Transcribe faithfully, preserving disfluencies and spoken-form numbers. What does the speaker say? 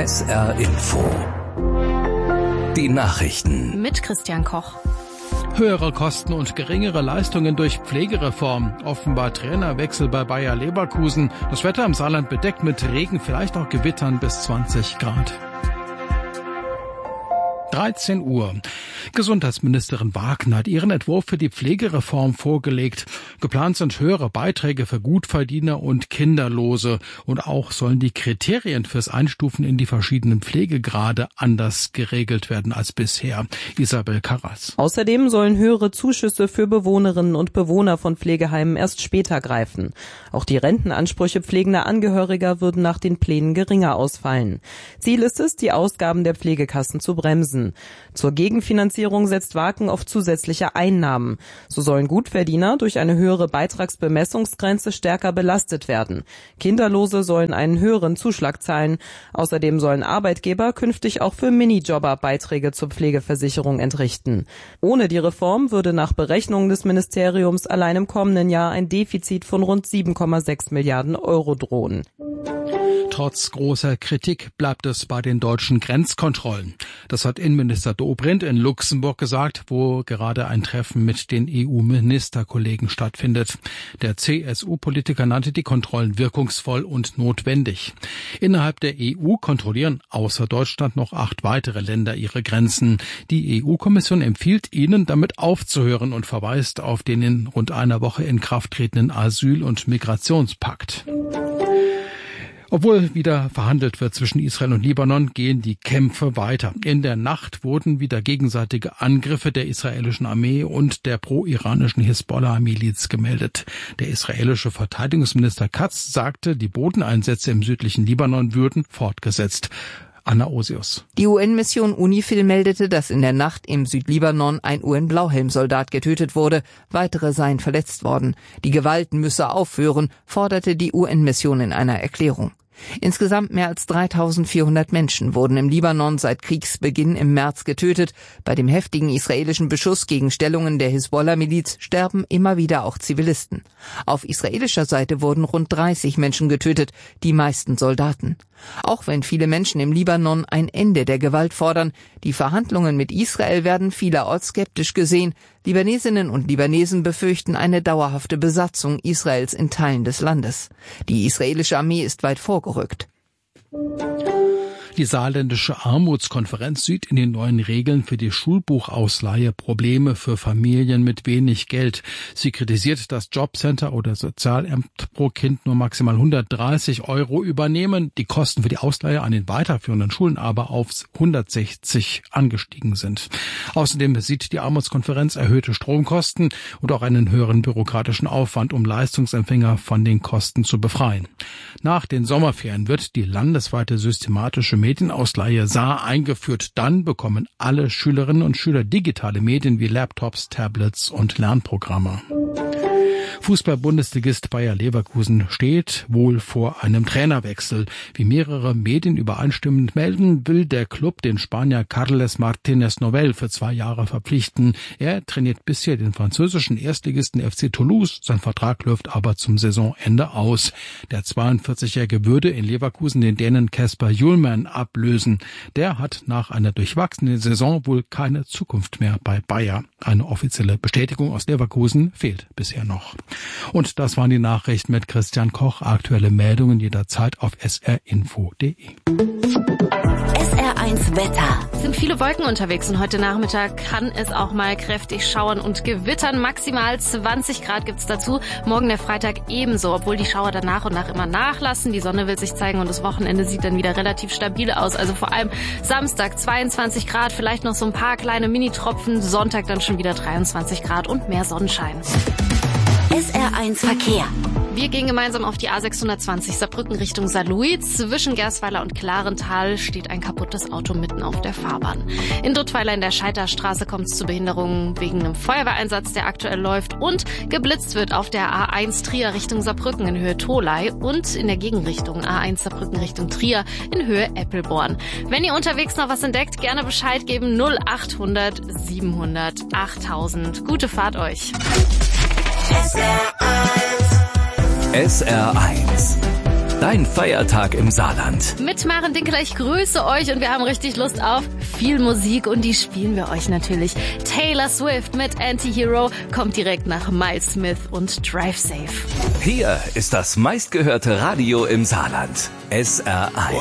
S R Info. Die Nachrichten. Mit Christian Koch. Höhere Kosten und geringere Leistungen durch Pflegereform. Offenbar Trainerwechsel bei Bayer Leverkusen. Das Wetter im Saarland bedeckt mit Regen, vielleicht auch Gewittern bis zwanzig Grad. dreizehn Uhr. Gesundheitsministerin Wagner hat ihren Entwurf für die Pflegereform vorgelegt. Geplant sind höhere Beiträge für Gutverdiener und Kinderlose. Und auch sollen die Kriterien fürs Einstufen in die verschiedenen Pflegegrade anders geregelt werden als bisher. Isabel Karras. Außerdem sollen höhere Zuschüsse für Bewohnerinnen und Bewohner von Pflegeheimen erst später greifen. Auch die Rentenansprüche pflegender Angehöriger würden nach den Plänen geringer ausfallen. Ziel ist es, die Ausgaben der Pflegekassen zu bremsen. Zur Gegenfinanzierung setzt Wagen auf zusätzliche Einnahmen. So sollen Gutverdiener durch eine höhere Beitragsbemessungsgrenze stärker belastet werden. Kinderlose sollen einen höheren Zuschlag zahlen. Außerdem sollen Arbeitgeber künftig auch für Minijobber Beiträge zur Pflegeversicherung entrichten. Ohne die Reform würde nach Berechnungen des Ministeriums allein im kommenden Jahr ein Defizit von rund sieben Komma sechs Milliarden Euro drohen. Trotz großer Kritik bleibt es bei den deutschen Grenzkontrollen. Das hat Innenminister Dobrindt in Luxemburg gesagt, wo gerade ein Treffen mit den E U-Ministerkollegen stattfindet. Der C S U-Politiker nannte die Kontrollen wirkungsvoll und notwendig. Innerhalb der E U kontrollieren außer Deutschland noch acht weitere Länder ihre Grenzen. Die E U-Kommission empfiehlt ihnen, damit aufzuhören und verweist auf den in rund einer Woche in Kraft tretenden Asyl- und Migrationspakt. Obwohl wieder verhandelt wird zwischen Israel und Libanon, gehen die Kämpfe weiter. In der Nacht wurden wieder gegenseitige Angriffe der israelischen Armee und der pro-iranischen Hisbollah-Miliz gemeldet. Der israelische Verteidigungsminister Katz sagte, die Bodeneinsätze im südlichen Libanon würden fortgesetzt. Anna Osius. Die U N-Mission UNIFIL meldete, dass in der Nacht im Südlibanon ein U N-Blauhelmsoldat getötet wurde. Weitere seien verletzt worden. Die Gewalt müsse aufhören, forderte die U N-Mission in einer Erklärung. Insgesamt mehr als dreitausendvierhundert Menschen wurden im Libanon seit Kriegsbeginn im März getötet. Bei dem heftigen israelischen Beschuss gegen Stellungen der Hisbollah-Miliz sterben immer wieder auch Zivilisten. Auf israelischer Seite wurden rund dreißig Menschen getötet, die meisten Soldaten. Auch wenn viele Menschen im Libanon ein Ende der Gewalt fordern, die Verhandlungen mit Israel werden vielerorts skeptisch gesehen. Libanesinnen und Libanesen befürchten eine dauerhafte Besatzung Israels in Teilen des Landes. Die israelische Armee ist weit vorgerückt. Die saarländische Armutskonferenz sieht in den neuen Regeln für die Schulbuchausleihe Probleme für Familien mit wenig Geld. Sie kritisiert, dass Jobcenter oder Sozialamt pro Kind nur maximal hundertdreißig Euro übernehmen, die Kosten für die Ausleihe an den weiterführenden Schulen aber auf hundertsechzig angestiegen sind. Außerdem sieht die Armutskonferenz erhöhte Stromkosten und auch einen höheren bürokratischen Aufwand, um Leistungsempfänger von den Kosten zu befreien. Nach den Sommerferien wird die landesweite systematische Medienausleihe Saar eingeführt. Dann bekommen alle Schülerinnen und Schüler digitale Medien wie Laptops, Tablets und Lernprogramme. Fußball-Bundesligist Bayer Leverkusen steht wohl vor einem Trainerwechsel. Wie mehrere Medien übereinstimmend melden, will der Club den Spanier Carles Martínez Novell für zwei Jahre verpflichten. Er trainiert bisher den französischen Erstligisten F C Toulouse. Sein Vertrag läuft aber zum Saisonende aus. Der zweiundvierzigjährige würde in Leverkusen den Dänen Kasper Hjulmand ablösen. Der hat nach einer durchwachsenen Saison wohl keine Zukunft mehr bei Bayer. Eine offizielle Bestätigung aus Leverkusen fehlt bisher noch. Und das waren die Nachrichten mit Christian Koch. Aktuelle Meldungen jederzeit auf s r info punkt d e. S R eins Wetter. Es sind viele Wolken unterwegs und heute Nachmittag kann es auch mal kräftig schauern und gewittern. Maximal zwanzig Grad gibt's dazu. Morgen der Freitag ebenso, obwohl die Schauer dann nach und nach immer nachlassen. Die Sonne will sich zeigen und das Wochenende sieht dann wieder relativ stabil aus. Also vor allem Samstag zweiundzwanzig Grad, vielleicht noch so ein paar kleine Minitropfen. Sonntag dann schon wieder dreiundzwanzig Grad und mehr Sonnenschein. S R eins Verkehr. Wir gehen gemeinsam auf die A sechshundertzwanzig Saarbrücken Richtung Saarlouis. Zwischen Gersweiler und Klarental steht ein kaputtes Auto mitten auf der Fahrbahn. In Duttweiler in der Scheiterstraße kommt es zu Behinderungen wegen einem Feuerwehreinsatz, der aktuell läuft. Und geblitzt wird auf der A eins Trier Richtung Saarbrücken in Höhe Tholey und in der Gegenrichtung A eins Saarbrücken Richtung Trier in Höhe Eppelborn. Wenn ihr unterwegs noch was entdeckt, gerne Bescheid geben. null achthundert siebenhundert achttausend. Gute Fahrt euch. S R eins. S R eins. Dein Feiertag im Saarland. Mit Maren Dinkel, ich grüße euch und wir haben richtig Lust auf viel Musik und die spielen wir euch natürlich. Taylor Swift mit Anti-Hero kommt direkt nach Miles Smith und Drive Safe. Hier ist das meistgehörte Radio im Saarland. S R eins.